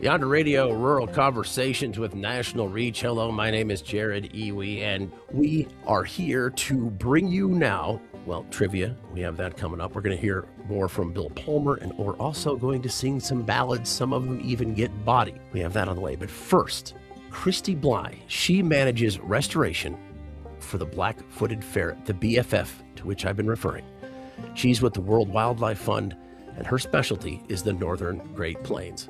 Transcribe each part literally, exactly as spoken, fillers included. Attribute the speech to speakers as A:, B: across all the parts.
A: Yonder Radio, Rural Conversations with National Reach. Hello, my name is Jared Iwi, and we are here to bring you now, well, trivia. We have that coming up. We're going to hear more from Bill Palmer, and we're also going to sing some ballads. Some of them even get body. We have that on the way. But first, Christy Bly. She manages restoration for the black-footed ferret, the B F F, to which I've been referring. She's with the World Wildlife Fund, and her specialty is the Northern Great Plains.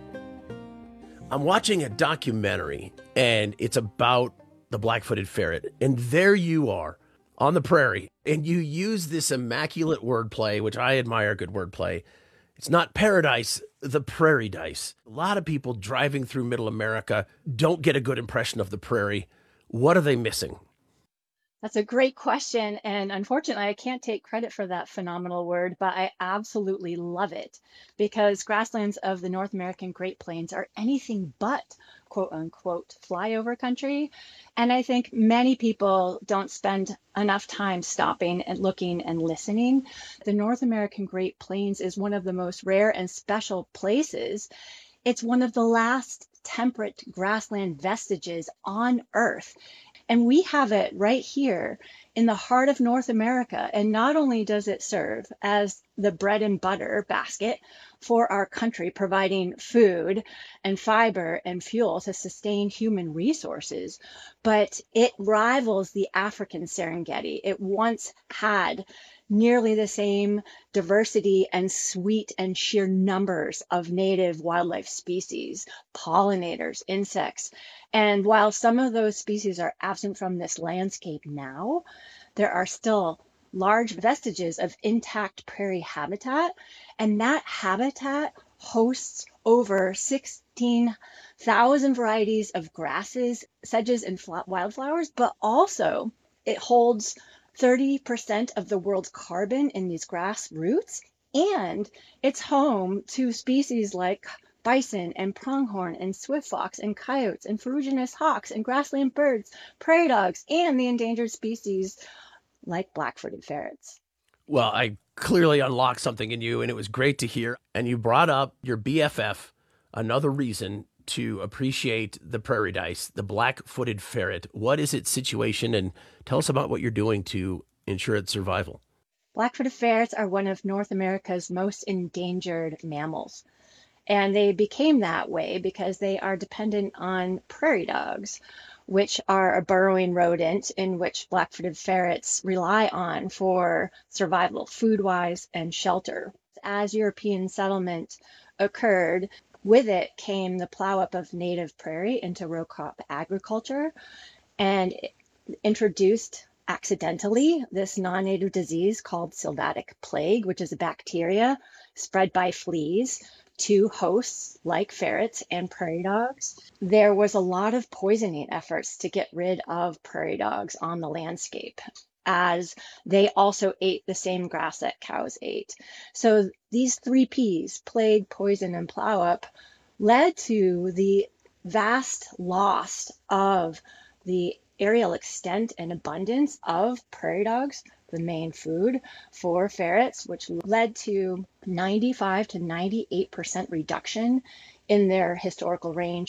A: I'm watching a documentary, and it's about the black-footed ferret, and there you are on the prairie, and you use this immaculate wordplay, which I admire good wordplay. It's not paradise, the prairie dice. A lot of people driving through Middle America don't get a good impression of the prairie. What are they missing?
B: That's a great question. And unfortunately, I can't take credit for that phenomenal word, but I absolutely love it because grasslands of the North American Great Plains are anything but quote unquote flyover country. And I think many people don't spend enough time stopping and looking and listening. The North American Great Plains is one of the most rare and special places. It's one of the last temperate grassland vestiges on Earth. And we have it right here in the heart of North America. And not only does it serve as the bread and butter basket for our country, providing food and fiber and fuel to sustain human resources, but it rivals the African Serengeti. It once had nearly the same diversity and sweet and sheer numbers of native wildlife species, pollinators, insects. And while some of those species are absent from this landscape now, there are still large vestiges of intact prairie habitat. And that habitat hosts over sixteen thousand varieties of grasses, sedges, and wildflowers, but also it holds thirty percent of the world's carbon in these grass roots, and it's home to species like bison and pronghorn and swift fox and coyotes and ferruginous hawks and grassland birds, prairie dogs, and the endangered species like black-footed ferrets.
A: Well, I clearly unlocked something in you, and it was great to hear. And you brought up your B F F, another reason to appreciate the prairie dice, the black-footed ferret. What is its situation, and tell us about what you're doing to ensure its survival.
B: Black-footed ferrets are one of North America's most endangered mammals. And they became that way because they are dependent on prairie dogs, which are a burrowing rodent in which black-footed ferrets rely on for survival, food-wise and shelter. As European settlement occurred, with it came the plow-up of native prairie into row crop agriculture and introduced accidentally this non-native disease called sylvatic plague, which is a bacteria spread by fleas to hosts like ferrets and prairie dogs. There was a lot of poisoning efforts to get rid of prairie dogs on the landscape, as they also ate the same grass that cows ate. So these three P's, plague, poison, and plow-up, led to the vast loss of the aerial extent and abundance of prairie dogs, the main food for ferrets, which led to ninety-five to ninety-eight percent reduction in their historical range